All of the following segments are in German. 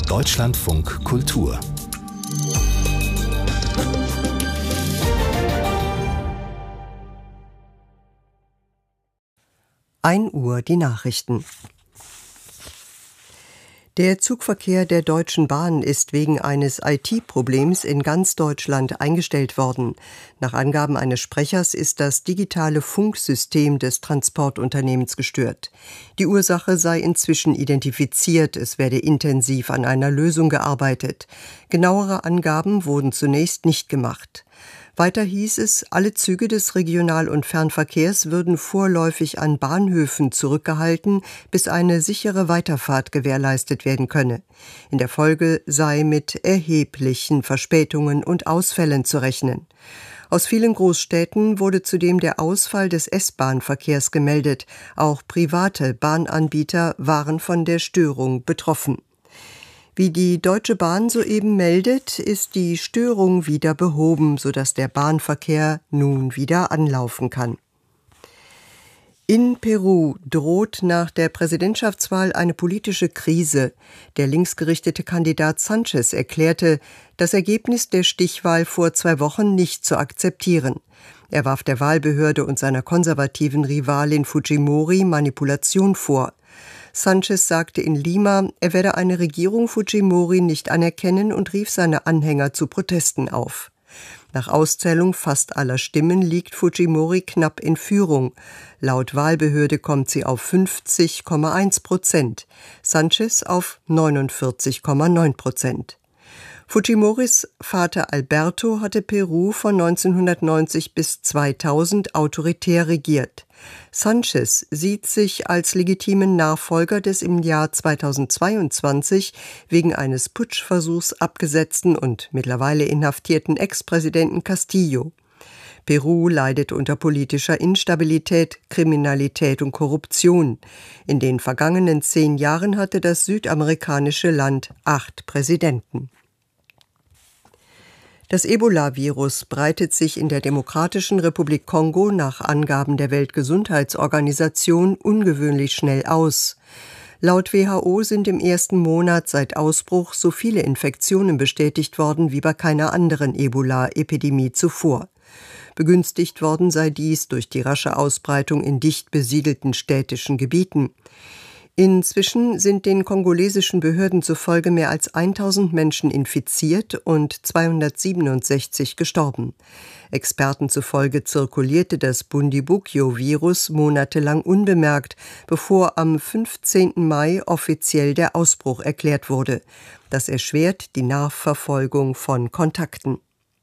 Deutschlandfunk Kultur. 1 Uhr die Nachrichten. Der Zugverkehr der Deutschen Bahn ist wegen eines IT-Problems in ganz Deutschland eingestellt worden. Nach Angaben eines Sprechers ist das digitale Funksystem des Transportunternehmens gestört. Die Ursache sei inzwischen identifiziert, es werde intensiv an einer Lösung gearbeitet. Genauere Angaben wurden zunächst nicht gemacht. Weiter hieß es, alle Züge des Regional- und Fernverkehrs würden vorläufig an Bahnhöfen zurückgehalten, bis eine sichere Weiterfahrt gewährleistet werden könne. In der Folge sei mit erheblichen Verspätungen und Ausfällen zu rechnen. Aus vielen Großstädten wurde zudem der Ausfall des S-Bahn-Verkehrs gemeldet. Auch private Bahnanbieter waren von der Störung betroffen. Wie die Deutsche Bahn soeben meldet, ist die Störung wieder behoben, sodass der Bahnverkehr nun wieder anlaufen kann. In Peru droht nach der Präsidentschaftswahl eine politische Krise. Der linksgerichtete Kandidat Sanchez erklärte, das Ergebnis der Stichwahl vor 2 Wochen nicht zu akzeptieren. Er warf der Wahlbehörde und seiner konservativen Rivalin Fujimori Manipulation vor. Sanchez sagte in Lima, er werde eine Regierung Fujimori nicht anerkennen und rief seine Anhänger zu Protesten auf. Nach Auszählung fast aller Stimmen liegt Fujimori knapp in Führung. Laut Wahlbehörde kommt sie auf 50,1%, Sanchez auf 49,9%. Fujimoris Vater Alberto hatte Peru von 1990 bis 2000 autoritär regiert. Sanchez sieht sich als legitimen Nachfolger des im Jahr 2022 wegen eines Putschversuchs abgesetzten und mittlerweile inhaftierten Ex-Präsidenten Castillo. Peru leidet unter politischer Instabilität, Kriminalität und Korruption. In den vergangenen 10 Jahren hatte das südamerikanische Land 8 Präsidenten. Das Ebola-Virus breitet sich in der Demokratischen Republik Kongo nach Angaben der Weltgesundheitsorganisation ungewöhnlich schnell aus. Laut WHO sind im ersten Monat seit Ausbruch so viele Infektionen bestätigt worden wie bei keiner anderen Ebola-Epidemie zuvor. Begünstigt worden sei dies durch die rasche Ausbreitung in dicht besiedelten städtischen Gebieten. Inzwischen sind den kongolesischen Behörden zufolge mehr als 1000 Menschen infiziert und 267 gestorben. Experten zufolge zirkulierte das Bundibugyo-Virus monatelang unbemerkt, bevor am 15. Mai offiziell der Ausbruch erklärt wurde. Das erschwert die Nachverfolgung von Kontakten.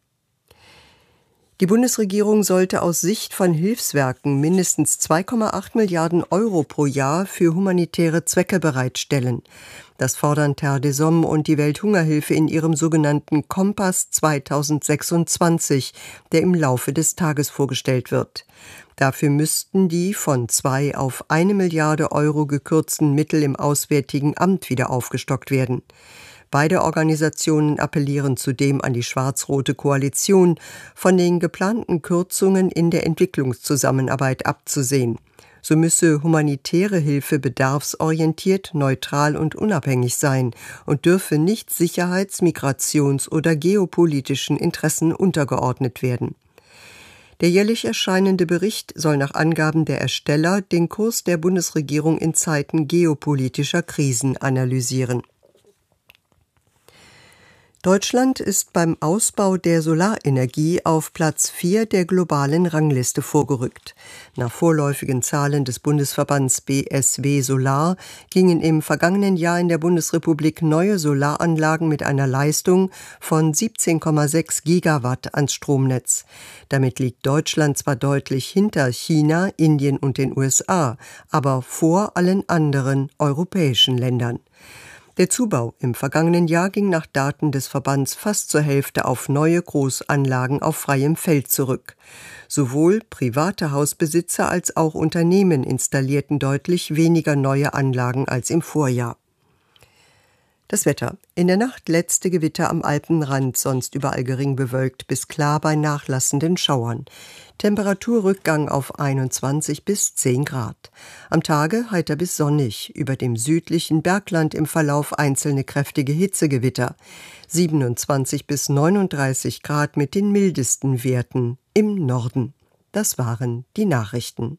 Die Bundesregierung sollte aus Sicht von Hilfswerken mindestens 2,8 Milliarden Euro pro Jahr für humanitäre Zwecke bereitstellen. Das fordern Terre des Hommes und die Welthungerhilfe in ihrem sogenannten Kompass 2026, der im Laufe des Tages vorgestellt wird. Dafür müssten die von 2 auf 1 Milliarde Euro gekürzten Mittel im Auswärtigen Amt wieder aufgestockt werden. Beide Organisationen appellieren zudem an die schwarz-rote Koalition, von den geplanten Kürzungen in der Entwicklungszusammenarbeit abzusehen. So müsse humanitäre Hilfe bedarfsorientiert, neutral und unabhängig sein und dürfe nicht sicherheits-, migrations- oder geopolitischen Interessen untergeordnet werden. Der jährlich erscheinende Bericht soll nach Angaben der Ersteller den Kurs der Bundesregierung in Zeiten geopolitischer Krisen analysieren. Deutschland ist beim Ausbau der Solarenergie auf Platz 4 der globalen Rangliste vorgerückt. Nach vorläufigen Zahlen des Bundesverbands BSW Solar gingen im vergangenen Jahr in der Bundesrepublik neue Solaranlagen mit einer Leistung von 17,6 Gigawatt ans Stromnetz. Damit liegt Deutschland zwar deutlich hinter China, Indien und den USA, aber vor allen anderen europäischen Ländern. Der Zubau im vergangenen Jahr ging nach Daten des Verbands fast zur Hälfte auf neue Großanlagen auf freiem Feld zurück. Sowohl private Hausbesitzer als auch Unternehmen installierten deutlich weniger neue Anlagen als im Vorjahr. Das Wetter. In der Nacht letzte Gewitter am Alpenrand, sonst überall gering bewölkt bis klar bei nachlassenden Schauern. Temperaturrückgang auf 21 bis 10 Grad. Am Tage heiter bis sonnig, über dem südlichen Bergland im Verlauf einzelne kräftige Hitzegewitter. 27 bis 39 Grad mit den mildesten Werten im Norden. Das waren die Nachrichten.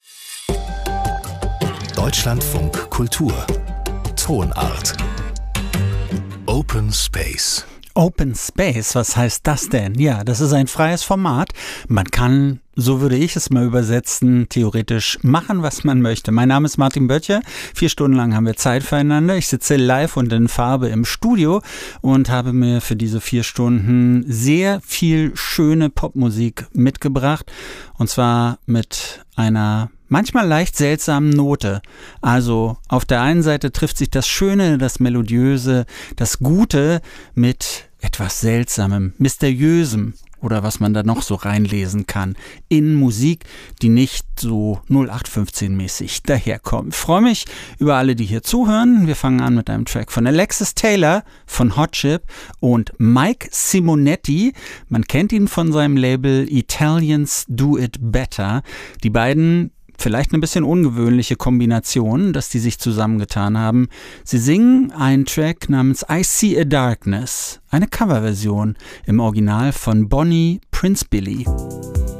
Deutschlandfunk Kultur. Tonart. Open Space. Open Space, was heißt das denn? Ja, das ist ein freies Format. Man kann, so würde ich es mal übersetzen, theoretisch machen, was man möchte. Mein Name ist Martin Böttcher. 4 Stunden lang haben wir Zeit füreinander. Ich sitze live und in Farbe im Studio und habe mir für diese 4 Stunden sehr viel schöne Popmusik mitgebracht. Und zwar mit einer manchmal leicht seltsamen Note. Also auf der einen Seite trifft sich das Schöne, das Melodiöse, das Gute mit etwas Seltsamem, Mysteriösem oder was man da noch so reinlesen kann in Musik, die nicht so 0815-mäßig daherkommt. Ich freue mich über alle, die hier zuhören. Wir fangen an mit einem Track von Alexis Taylor von Hot Chip und Mike Simonetti. Man kennt ihn von seinem Label Italians Do It Better. Die beiden, vielleicht eine bisschen ungewöhnliche Kombination, dass die sich zusammengetan haben. Sie singen einen Track namens I See a Darkness, eine Coverversion im Original von Bonnie Prince Billy.